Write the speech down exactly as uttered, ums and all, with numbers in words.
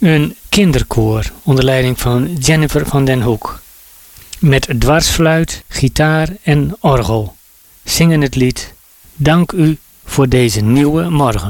Een kinderkoor onder leiding van Jennifer van den Hoek. Met dwarsfluit, gitaar en orgel. Zingen het lied Dank u voor deze nieuwe morgen.